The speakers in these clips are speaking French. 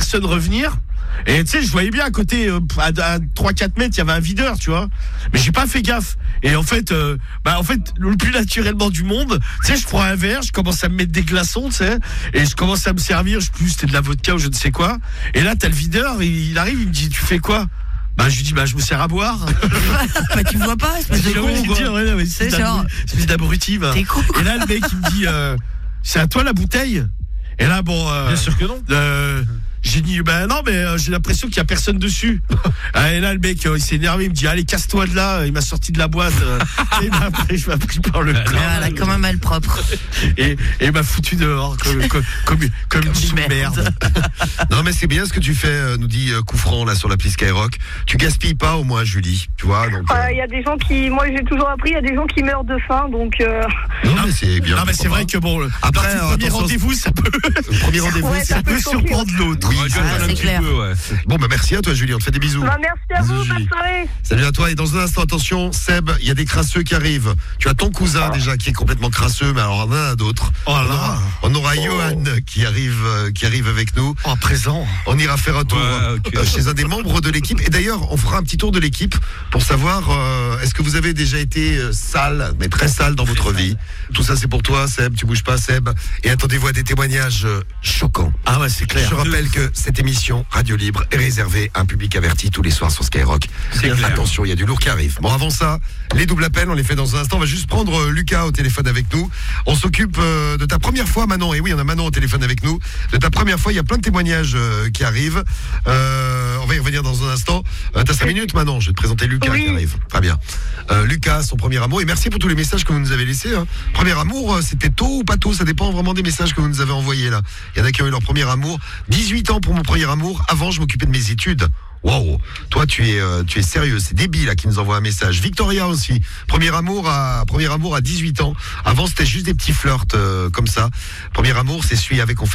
personne revenir. Et tu sais, je voyais bien à côté, à 3-4 mètres, il y avait un videur, tu vois. Mais j'ai pas fait gaffe. Et en fait, le plus naturellement du monde, tu sais, je prends un verre, je commence à me mettre des glaçons, tu sais, et je commence à me servir, je sais plus, c'était de la vodka ou je ne sais quoi. Et là, t'as le videur, il arrive, il me dit, tu fais quoi? Je lui dis, je me sers à boire. Tu me vois pas, espèce de con, c'est d'abruti, va. T'es con. Et là, le mec, il me dit, c'est à toi la bouteille? Et là, bien sûr que non. J'ai dit, non, mais j'ai l'impression qu'il y a personne dessus. Et là, le mec, il s'est énervé, il me dit, allez, casse-toi de là. Il m'a sorti de la boîte. Et je m'ai pris par le col. Elle a comme un malpropre. Et il m'a foutu dehors comme une merde. Non, mais c'est bien ce que tu fais, nous dit Koufran, là, sur l'appli Skyrock. Tu gaspilles pas, au moins, Julie. Tu vois, donc. Il y a des gens moi, j'ai toujours appris, il y a des gens qui meurent de faim, donc. Non, mais c'est bien. Non, mais c'est vrai que bon, après, le premier rendez-vous, ça peut. Le premier rendez-vous, ça peut surprendre l'autre. Oui, c'est clair. Bon, merci à toi, Julie. On te fait des bisous. Merci à vous, bonne soirée. Salut à toi. Et dans un instant, attention, Seb, il y a des crasseux qui arrivent. Tu as ton cousin déjà qui est complètement crasseux, mais alors on en a d'autres. On aura Johan qui arrive avec nous. Présent. On ira faire un tour chez un des membres de l'équipe. Et d'ailleurs, on fera un petit tour de l'équipe pour savoir est-ce que vous avez déjà été sale, mais très sale dans votre vie. Tout ça, c'est pour toi, Seb. Tu bouges pas, Seb. Et attendez-vous à des témoignages choquants. Ah ouais, c'est clair. Je rappelle que cette émission Radio Libre est réservée à un public averti tous les soirs sur Skyrock. Attention, il y a du lourd qui arrive. Bon, avant ça, les doubles appels, on les fait dans un instant. On va juste prendre Lucas au téléphone avec nous. On s'occupe de ta première fois, Manon. Et oui, on a Manon au téléphone avec nous. De ta première fois, il y a plein de témoignages qui arrivent. On va y revenir dans un instant. T'as 5 minutes, Manon. Je vais te présenter Lucas qui arrive. Très bien. Lucas, son premier amour. Et merci pour tous les messages que vous nous avez laissés. Premier amour, c'était tôt ou pas tôt? Ça dépend vraiment des messages que vous nous avez envoyés là. Il y en a qui ont eu leur premier amour. 18 ans pour mon premier amour. Avant, je m'occupais de mes études. Waouh, toi tu es sérieux, c'est débile là qui nous envoie un message. Victoria aussi, premier amour à 18 ans. Avant c'était juste des petits flirts comme ça. Premier amour, c'est celui avec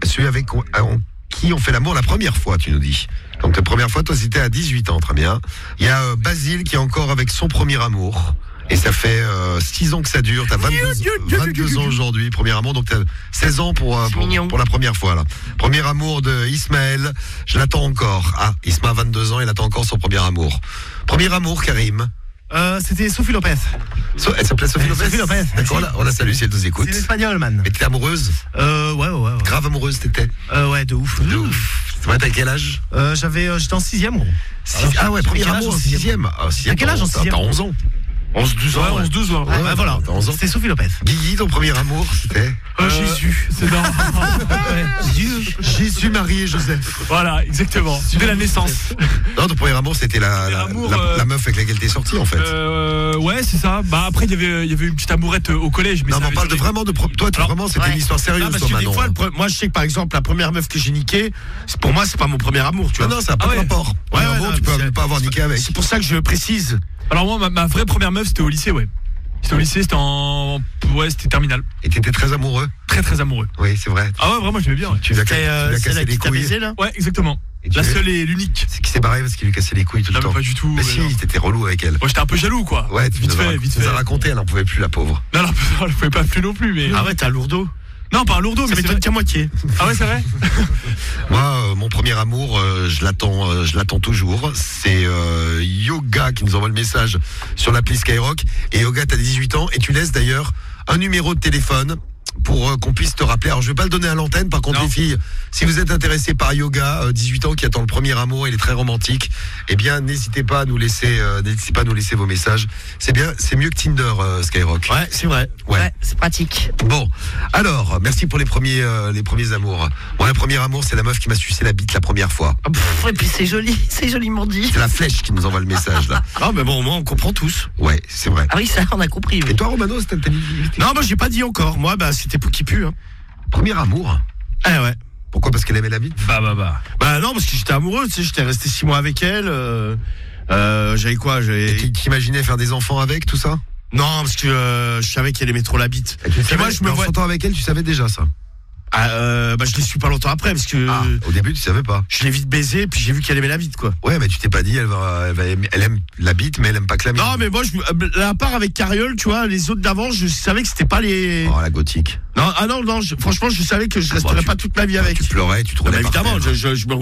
qui on fait l'amour la première fois, tu nous dis. Donc la première fois, toi c'était à 18 ans, très bien. Il y a Basile qui est encore avec son premier amour. Et ça fait 6 ans que ça dure. T'as 22 ans aujourd'hui, premier amour. Donc t'as 16 ans pour la première fois là. Premier amour de Ismaël, je l'attends encore. Ah, Isma a 22 ans, il attend encore son premier amour. Premier amour, Karim. C'était Sophie Lopez. Elle s'appelait Sophie Lopez. Sophie Lopez. D'accord, on la salue si elle nous écoute. C'est l'espagnol, man. Mais t'étais amoureuse? Ouais. Grave amoureuse, t'étais? Ouais, de ouf. Ouais, t'as quel âge? J'étais en 6ème, gros. Ah ouais, premier amour en 6ème. À quel âge en 6ème? T'as 11 ans. 11-12 ans. 11-12 ans. Ouais, voilà. C'était Sophie Lopez. Guigui, ton premier amour, c'était? Jésus. C'est dans. Jésus, Marie et Joseph. Voilà, exactement. Dès la naissance. Non, ton premier amour, c'était la meuf avec laquelle t'es sorti, en fait. Ouais, c'est ça. Après, il y avait une petite amourette au collège. Mais non, mais on parle vraiment de. Toi, vraiment, c'était une histoire sérieuse, toi, Manon. Des fois, moi, je sais que par exemple, la première meuf que j'ai niquée, pour moi, c'est pas mon premier amour, tu vois. Non, ça n'a pas de rapport. Ouais, tu peux pas avoir niqué avec. C'est pour ça que je précise. Alors moi, ma vraie première meuf, c'était au lycée, ouais. C'était au lycée, c'était terminal. Et t'étais très amoureux? Très très amoureux. Oui, c'est vrai. Ah ouais, vraiment, je l'aimais bien. Ouais. Tu lui as cassé les couilles là? Ouais, exactement. La seule et l'unique. C'est qui s'est barré parce qu'il lui cassait les couilles tout le temps. Pas du tout. Mais si, t'étais relou avec elle. Moi, j'étais un peu jaloux, quoi. Ouais, vite fait. Tu nous as raconté, elle en pouvait plus, la pauvre. Non, elle pouvait pas plus non plus, mais. Ah ouais, t'es un lourdeau. Non, pas un lourdeau, mais c'est qu'à moitié. Ah ouais, c'est vrai. Moi, mon premier amour, je l'attends toujours. C'est Yoga qui nous envoie le message sur l'appli Skyrock. Et Yoga, t'as 18 ans et tu laisses d'ailleurs un numéro de téléphone pour qu'on puisse te rappeler. Alors je vais pas le donner à l'antenne, par contre les filles, si vous êtes intéressées par Yoga, 18 ans, qui attend le premier amour, il est très romantique, eh bien n'hésitez pas à nous laisser vos messages. C'est bien, c'est mieux que Tinder, Skyrock. Ouais, c'est vrai. Ouais, c'est pratique. Bon, alors merci pour les premiers amours. Moi, le premier amour, c'est la meuf qui m'a sucé la bite la première fois. Et puis c'est joliment dit. C'est la flèche qui nous envoie le message là. Non, mais bon, au moins on comprend tous. Ouais, c'est vrai. Ah oui, ça on a compris. Oui. Et toi, Romano, c'était Non, moi j'ai pas dit encore. Moi, c'était pour qui pue. Premier amour. Ah ouais. Pourquoi? Parce qu'elle aimait la bite? Bah non, parce que j'étais amoureux, tu sais, j'étais resté 6 mois avec elle. J'avais quoi? Et t'imaginais faire des enfants avec, tout ça? Non, parce que je savais qu'elle aimait trop la bite. Et moi, je me vois. En sortant avec elle, tu savais déjà ça? Je l'ai su pas longtemps après, parce que. Au début, tu savais pas. Je l'ai vite baisé, puis j'ai vu qu'elle aimait la bite, quoi. Ouais, mais tu t'es pas dit, elle aime la bite, mais elle aime pas que la bite. Non, mais moi, à part avec Cariole, tu vois, les autres d'avant, je savais que c'était pas les. Oh, la gothique. Non, franchement, je savais que je resterais pas toute ma vie avec. Tu pleurais, tu trouvais. Évidemment, je me